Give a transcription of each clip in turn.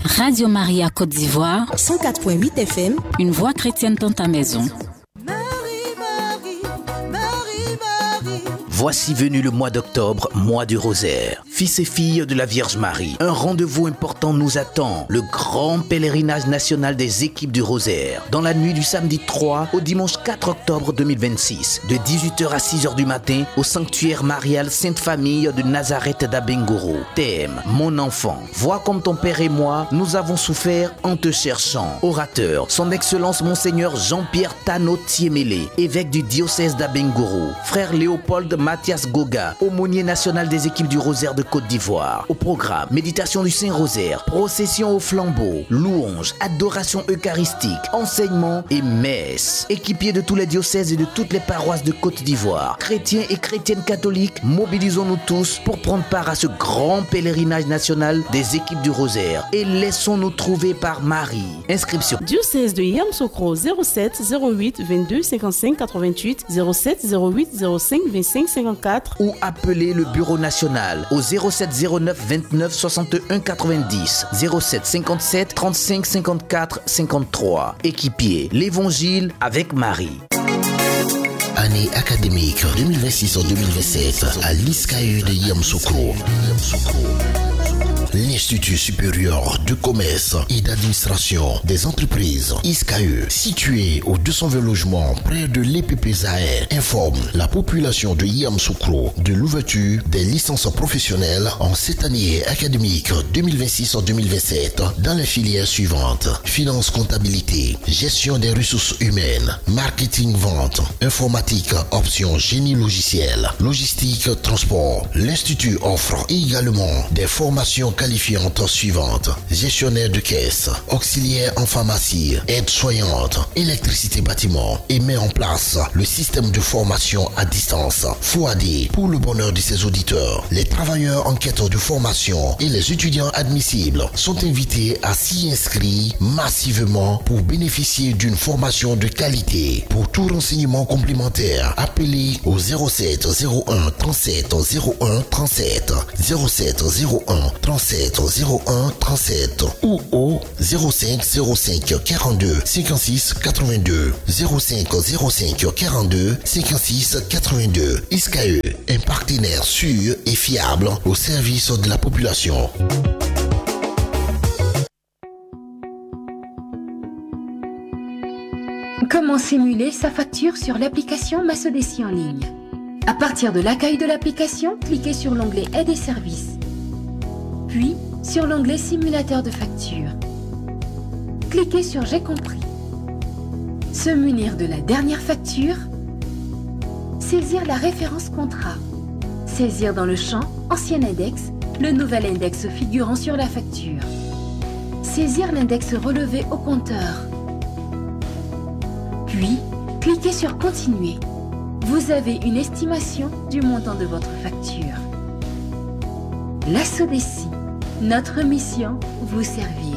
Radio Maria Côte d'Ivoire, 104.8 FM, une voix chrétienne dans ta maison. Voici venu le mois d'octobre, mois du rosaire. Fils et filles de la Vierge Marie, un rendez-vous important nous attend. Le grand pèlerinage national des équipes du rosaire. Dans la nuit du samedi 3 au dimanche 4 octobre 2026, de 18h à 6h du matin, au sanctuaire marial Sainte Famille de Nazareth d'Abengoro. Thème, mon enfant, vois comme ton père et moi, nous avons souffert en te cherchant. Orateur, son excellence Monseigneur Jean-Pierre Tano Tiemele, évêque du diocèse d'Abengoro. Frère Léopold Mathias Goga, aumônier national des équipes du rosaire de Côte d'Ivoire. Au programme, méditation du Saint-Rosaire, procession au flambeau, louange, adoration eucharistique, enseignement et messe. Équipiers de tous les diocèses et de toutes les paroisses de Côte d'Ivoire, chrétiens et chrétiennes catholiques, mobilisons-nous tous pour prendre part à ce grand pèlerinage national des équipes du rosaire et laissons-nous trouver par Marie. Inscription. Diocèse de Yamoussoukro 07 08 22 55 88 07 08 05 25 54 ou appelez le bureau national au 07 09 29 61 90 07 57 35 54 53. Équipier, l'évangile avec Marie. Année académique 2026-2027 à l'ISCAE de Yamoussoukro. L'Institut supérieur de commerce et d'administration des entreprises ISCAE, situé au 220 logements près de l'EPPZAE, informe la population de Yamoussoukro de l'ouverture des licences professionnelles en cette année académique 2026-2027 dans les filières suivantes: finance, comptabilité, gestion des ressources humaines, marketing, vente, informatique, option génie logiciel, logistique, transport. L'Institut offre également des formations qualifiantes suivantes: gestionnaire de caisse, auxiliaire en pharmacie, aide-soignante, électricité bâtiment, et met en place le système de formation à distance FOAD pour le bonheur de ses auditeurs. Les travailleurs en quête de formation et les étudiants admissibles sont invités à s'y inscrire massivement pour bénéficier d'une formation de qualité. Pour tout renseignement complémentaire, appelez au 07 01 37 01 37 07 01 37 01 37 ou au 05 05 42 56 82 05 05 42 56 82. ISCAE, un partenaire sûr et fiable au service de la population. Comment simuler sa facture sur l'application Masodeci en ligne? À partir de l'accueil de l'application, cliquez sur l'onglet Aide et services, puis sur l'onglet Simulateur de facture. Cliquez sur J'ai compris. Se munir de la dernière facture. Saisir la référence contrat. Saisir dans le champ Ancien index le nouvel index figurant sur la facture. Saisir l'index relevé au compteur. Puis, cliquez sur Continuer. Vous avez une estimation du montant de votre facture. La Sodeci, notre mission, vous servir.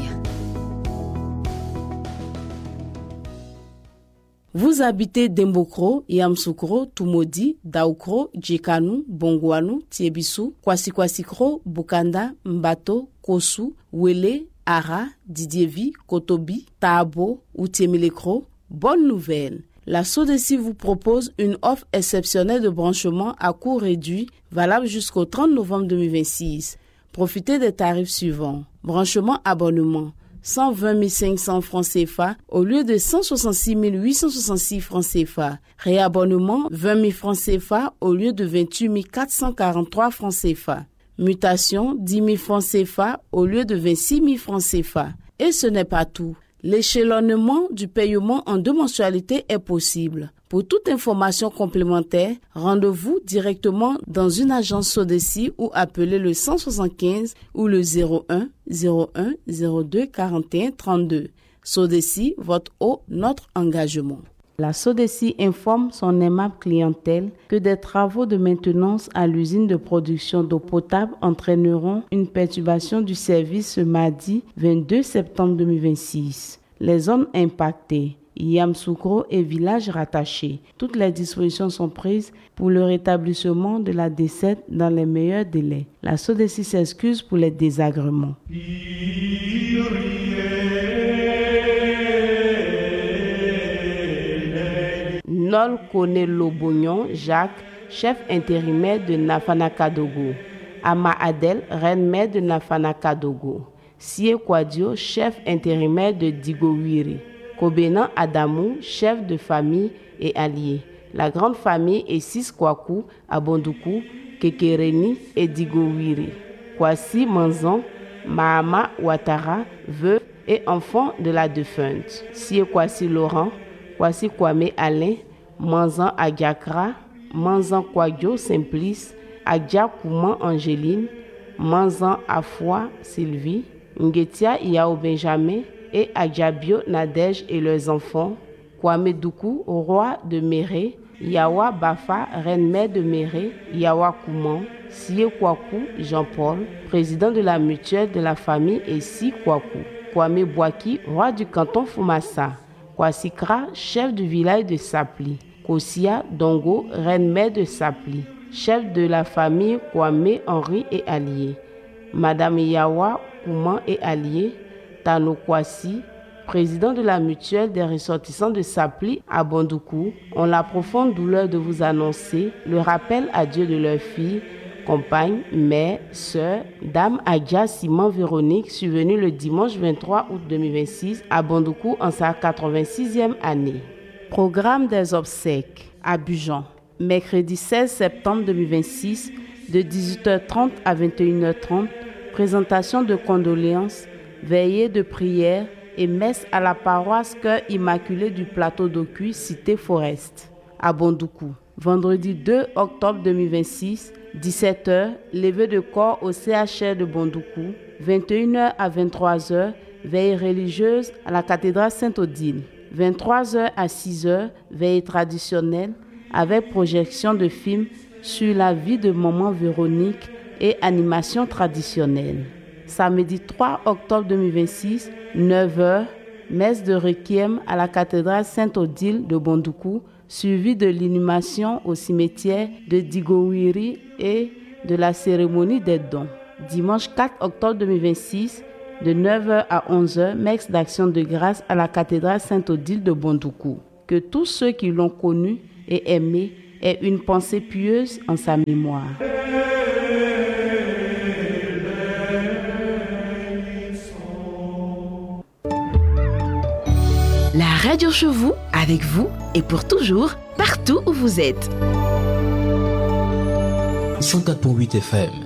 Vous habitez Dembokro, Yamoussoukro, Tumodi, Daoukro, Djekanou, Bongouanou, Tiebissou, Kwasi-Kwasikro, Bukanda, Mbato, Kossou, Wele, Ara, Didievi, Kotobi, Taabo ou Tiemelekro. Bonne nouvelle! La Sodeci vous propose une offre exceptionnelle de branchement à coût réduit valable jusqu'au 30 novembre 2026. Profitez des tarifs suivants. Branchement abonnement 120 500 francs CFA au lieu de 166 866 francs CFA. Réabonnement 20 000 francs CFA au lieu de 28 443 francs CFA. Mutation 10 000 francs CFA au lieu de 26 000 francs CFA. Et ce n'est pas tout. L'échelonnement du paiement en 2 mensualités est possible. Pour toute information complémentaire, rendez-vous directement dans une agence Sodeci ou appelez le 175 ou le 01 01 02 41 32. Sodeci, votre eau, notre engagement. La Sodeci informe son aimable clientèle que des travaux de maintenance à l'usine de production d'eau potable entraîneront une perturbation du service ce mardi 22 septembre 2026. Les zones impactées, Yamoussoukro et villages rattachés. Toutes les dispositions sont prises pour le rétablissement de la desserte dans les meilleurs délais. La Sodeci s'excuse pour les désagréments. Nol Kone Lobognon Jacques, chef intérimaire de Nafanakadogo. Ama Adel, reine-mère de Nafanakadogo. Sie Kwadio, chef intérimaire de Digowiri. Kobenan Adamou, chef de famille et allié. La grande famille est 6 Kwaku, Abondoukou, Kekereni et Digowiri. Kwasi Manzan, Mahama Ouattara, veuve et enfant de la défunte. Sie Kwasi Laurent, Kwasi Kwame Alain, Manzan Agiakra, Manzan Kwadio Simplice, Agia Kouman Angéline, Manzan Afwa Sylvie, Ngetia Yao Benjamin et Adjabio Nadège et leurs enfants, Kwame Doukou, roi de Méré, Yawa Bafa, reine-mère de Méré, Yawa Kouman, Sie Kwaku Jean-Paul, président de la mutuelle de la famille et Si Kwaku, Kwame Bouaki, roi du canton Foumassa, Kwasikra, chef du village de Sapli, Kosia Dongo, reine-mère de Sapli, chef de la famille Kwame Henri et allié, Madame Yawa Kouman et allié, Tano Kwasi, président de la mutuelle des ressortissants de Sapli à Bondoukou, ont la profonde douleur de vous annoncer le rappel à Dieu de leur fille, compagne, mère, sœur, Dame Adja Simon Véronique, survenue le dimanche 23 août 2026 à Bondoukou en sa 86e année. Programme des obsèques à Bujan. Mercredi 16 septembre 2026, de 18h30 à 21h30, présentation de condoléances, veillée de prière et messe à la paroisse Cœur Immaculé du Plateau d'Ocuy, cité Forest, à Bondoukou. Vendredi 2 octobre 2026, 17h, levée de corps au CHR de Bondoukou. 21h à 23h, veille religieuse à la cathédrale Sainte-Odile. 23h à 6h, veille traditionnelle avec projection de films sur la vie de Maman Véronique et animation traditionnelle. Samedi 3 octobre 2026, 9h, messe de requiem à la cathédrale Sainte-Odile de Bondoukou, suivie de l'inhumation au cimetière de Digowiri et de la cérémonie des dons. Dimanche 4 octobre 2026, de 9h à 11h, messe d'action de grâce à la cathédrale Sainte-Odile de Bondoukou. Que tous ceux qui l'ont connu et aimé aient une pensée pieuse en sa mémoire. La radio chez vous, avec vous et pour toujours, partout où vous êtes. 104.8 FM.